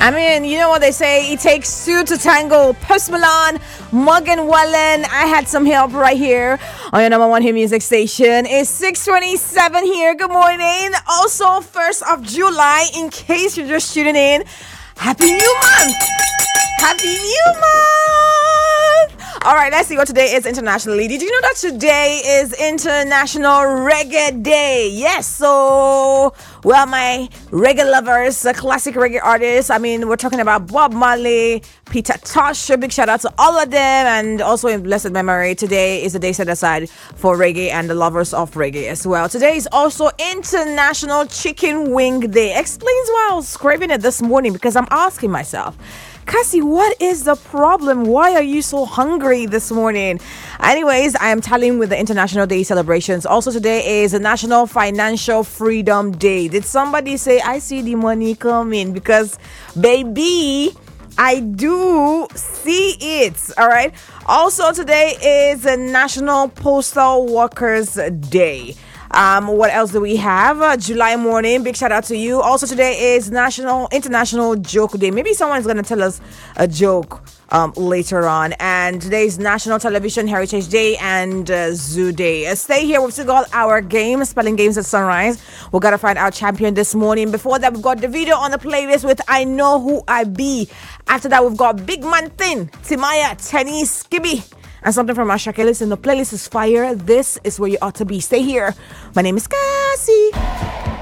I mean, you know what they say, it takes two to tango. Post Malone, Morgan Wallen. I had some help right here on your number one hit music station. It's 6:27 here. Good morning. Also, 1st of July, in case you're just tuning in. Happy New Month! Happy New Month! All right, let's see what today is internationally. Did you know that today is International Reggae Day? Yes, so, well, my reggae lovers, classic reggae artists, I mean, we're talking about Bob Marley, Peter Tosh, a big shout out to all of them, and also in blessed memory, today is a day set aside for reggae and the lovers of reggae as well. Today is also International Chicken Wing Day. Explains why I was craving it this morning, because I'm asking myself, Cassie, what is the problem? Why are you so hungry this morning? Anyways, I am tallying with the International Day celebrations. Also, today is a National Financial Freedom Day. Did somebody say, I see the money coming? Because, baby, I do see it. All right. Also, today is a National Postal Workers Day. What else do we have? July morning, big shout out to you. Also, today is International Joke Day. Maybe someone's going to tell us a joke later on. And today's National Television Heritage Day and Zoo Day. Stay here. We've still got our game, spelling games at sunrise. We've got to find our champion this morning. Before that, we've got the video on the playlist with I Know Who I Be. After that, we've got Big Man Thin, Timaya, Tenny, Skibby, and something from our Shakelis, and the playlist is fire. This is where you ought to be. Stay here. My name is Cassie.